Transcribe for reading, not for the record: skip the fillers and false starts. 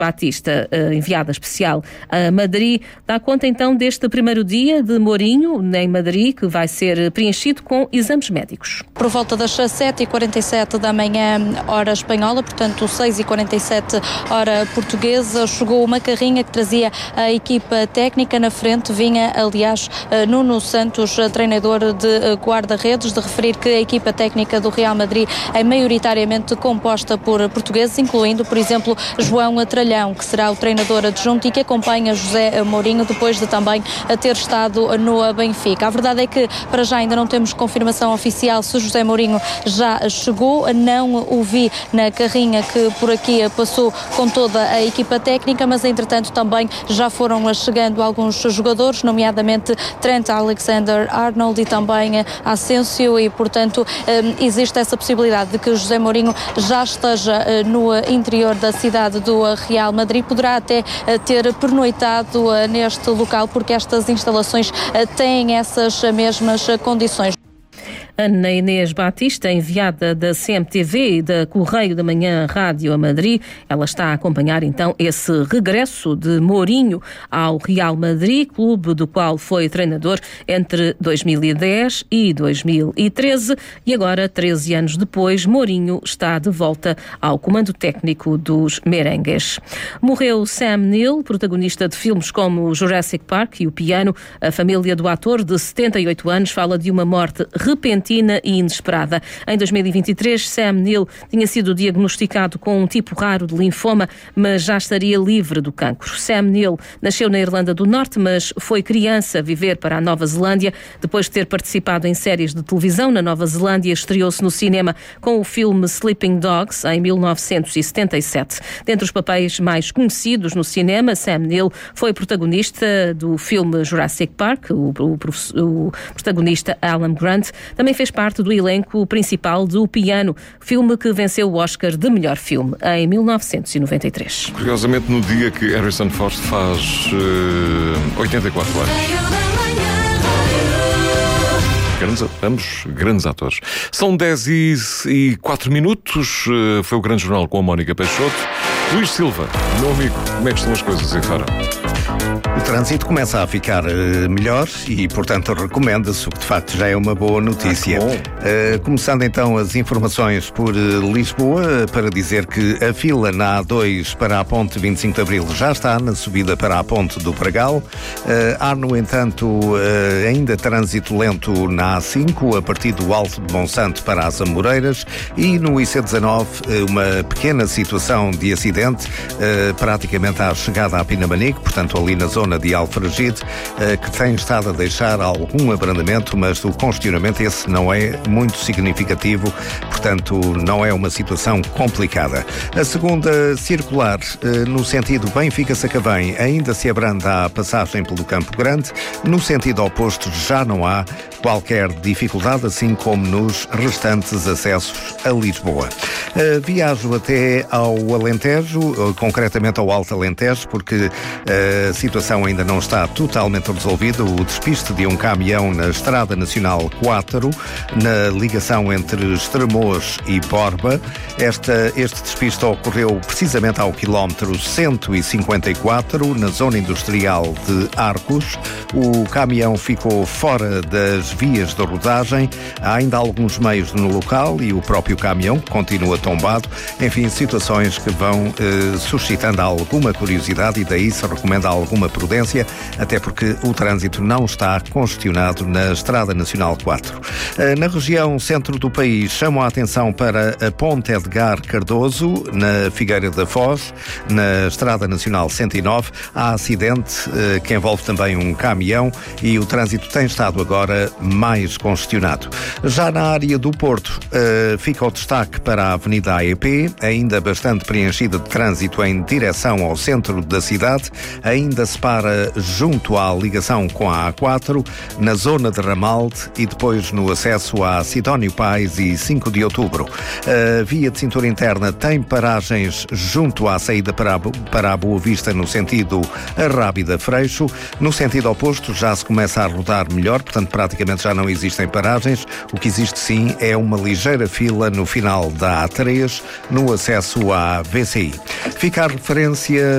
Batista, enviada especial a Madrid, dá conta então deste primeiro dia de Mourinho em Madrid, que vai ser preenchido com exames médicos. Por volta das 7h47 da manhã, hora espanhola, portanto 6h47 hora portuguesa, chegou uma carrinha que trazia a equipa técnica. Na frente vinha, aliás, Nuno Santos, treinador de guarda-redes, de referir que a equipa técnica do Real Madrid é maioritariamente composta por portugueses, incluindo, por exemplo, João Tralhão, que será o treinador adjunto e que acompanha José Mourinho depois de também ter estado no Benfica. A verdade é que para já ainda não temos confirmação oficial se José Mourinho já chegou. Não o vi na carrinha que por aqui passou com toda a equipa técnica, mas entretanto também já foram chegando alguns jogadores, nomeadamente Trent Alexander-Arnold e também Asensio, e portanto existe essa possibilidade de que José Mourinho já esteja no interior da cidade do Real Madrid. Poderá até ter pernoitado neste local, porque estas instalações têm essas mesmas condições. Ana Inês Batista, enviada da CMTV e da Correio da Manhã Rádio a Madrid, ela está a acompanhar então esse regresso de Mourinho ao Real Madrid, clube do qual foi treinador entre 2010 e 2013, e agora, 13 anos depois, Mourinho está de volta ao comando técnico dos merengues. Morreu Sam Neill, protagonista de filmes como Jurassic Park e O Piano. A família do ator, de 78 anos, fala de uma morte repentina e inesperada. Em 2023, Sam Neill tinha sido diagnosticado com um tipo raro de linfoma, mas já estaria livre do cancro. Sam Neill nasceu na Irlanda do Norte, mas foi criança a viver para a Nova Zelândia. Depois de ter participado em séries de televisão na Nova Zelândia, estreou-se no cinema com o filme Sleeping Dogs, em 1977. Dentre os papéis mais conhecidos no cinema, Sam Neill foi protagonista do filme Jurassic Park, o protagonista Alan Grant. Também fez parte do elenco principal de O Piano, filme que venceu o Oscar de melhor filme em 1993. Curiosamente, no dia que Harrison Ford faz 84 anos. Ambos grandes atores. São 10h04. Foi o Grande Jornal com a Mónica Peixoto. Luís Silva, meu amigo, como é que estão as coisas em Faro? O trânsito começa a ficar melhor e, portanto, recomenda-se, o que de facto já é uma boa notícia. Começando então as informações por Lisboa, para dizer que a fila na A2 para a ponte 25 de Abril já está na subida para a ponte do Pragal. Há, no entanto, ainda trânsito lento na A5, a partir do Alto de Monsanto para as Amoreiras, e no IC19 uma pequena situação de acidente, praticamente à chegada à Pinamanique, portanto ali na zona de Alfragide, que tem estado a deixar algum abrandamento, mas o congestionamento esse não é muito significativo, portanto não é uma situação complicada. A segunda circular, no sentido Benfica-Sacavém, ainda se abranda a passagem pelo Campo Grande. No sentido oposto já não há qualquer dificuldade, assim como nos restantes acessos a Lisboa. Viajo até ao Alentejo, concretamente ao Alto Alentejo, porque a situação ainda não está totalmente resolvida. O despiste de um caminhão na Estrada Nacional 4, na ligação entre Estremoz e Borba. Este despiste ocorreu precisamente ao quilómetro 154, na zona industrial de Arcos. O caminhão ficou fora das vias de rodagem. Há ainda alguns meios no local e o próprio caminhão continua tombado. Enfim, situações que vão suscitando alguma curiosidade, e daí se recomenda alguma prudência, até porque o trânsito não está congestionado na Estrada Nacional 4. Na região centro do país, chamo a atenção para a Ponte Edgar Cardoso, na Figueira da Foz, na Estrada Nacional 109. Há acidente que envolve também um caminhão e o trânsito tem estado agora mais congestionado. Já na área do Porto, fica o destaque para a Avenida AEP, ainda bastante preenchida de trânsito em direção ao centro da cidade. Ainda se para junto à ligação com a A4, na zona de Ramalde e depois no acesso a Sidónio Pais e 5 de Outubro. A via de cintura interna tem paragens junto à saída para a Boa Vista, no sentido Arrábida-Freixo. No sentido oposto já se começa a rodar melhor, portanto praticamente já não existem paragens. O que existe sim é uma ligeira fila no final da A3, no acesso à VCI. Fica a referência